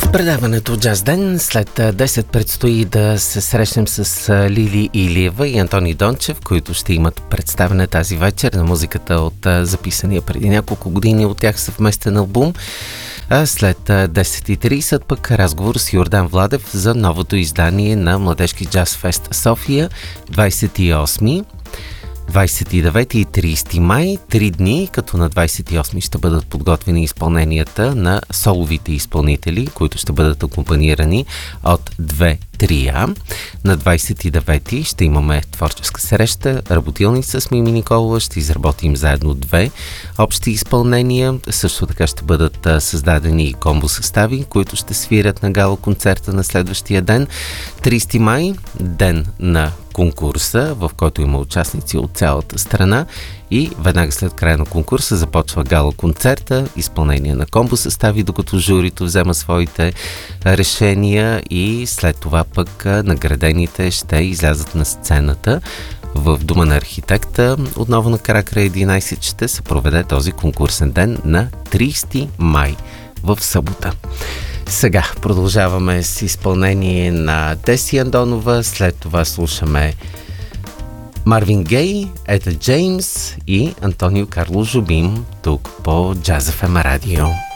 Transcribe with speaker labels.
Speaker 1: Предаването Джаз Ден. След 10 предстои да се срещнем с Лили Илиева и Антони Дончев, които ще имат представяне тази вечер на музиката от записания преди няколко години от тях съвместен албум. А след 10:30 пък разговор с Йордан Владев за новото издание на Младежки джаз фест София 28, 29 и 30 май, 3 дни, като на 28 ще бъдат подготвени изпълненията на соловите изпълнители, които ще бъдат акомпанирани от 2 трия. На 29 ще имаме творческа среща, работилница с Мими Николова, ще изработим заедно 2 общи изпълнения. Също така ще бъдат създадени и комбо състави, които ще свирят на гала концерта на следващия ден. 30 май, ден на конкурса, в който има участници от цялата страна, и веднага след края на конкурса започва гала концерта, изпълнение на комбо състави, докато журито взема своите решения, и след това пък наградените ще излязат на сцената в Дома на архитекта. Отново на Каракрай 11 ще се проведе този конкурсен ден на 30 май в събота. Сега продължаваме с изпълнение на Деси Андонова, след това слушаме Марвин Гей, Ета Джеймс и Антонио Карлос Жобим тук по Джаз FM радио.